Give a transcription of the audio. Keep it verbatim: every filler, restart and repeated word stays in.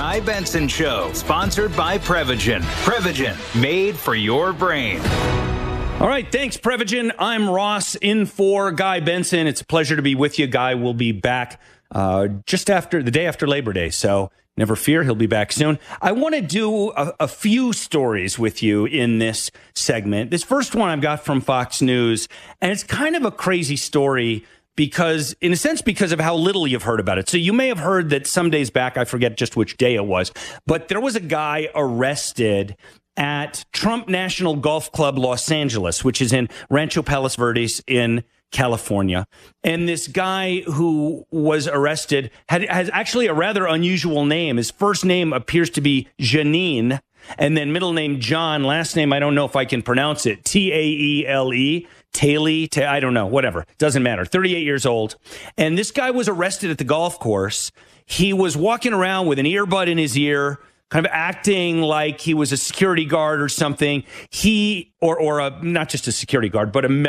Guy Benson Show, sponsored by Prevagen. Prevagen, made for your brain. All right, thanks, Prevagen. I'm Ross, in for Guy Benson. It's a pleasure to be with you. Guy will be back uh, just after the day after Labor Day, so never fear, he'll be back soon. I want to do a, a few stories with you in this segment. This first one I've got from Fox News, and it's kind of a crazy story because, in a sense, because of how little you've heard about it. So you may have heard that some days back, I forget just which day it was, but there was a guy arrested at Trump National Golf Club Los Angeles, which is in Rancho Palos Verdes in California. And this guy who was arrested had, has actually a rather unusual name. His first name appears to be Janine, and then middle name John, last name I don't know if I can pronounce it, T A E L E, Taylor, I don't know, whatever, doesn't matter, thirty-eight years old. And this guy was arrested at the golf course. He was walking around with an earbud in his ear, kind of acting like he was a security guard or something. He, or or a, not just a security guard, but a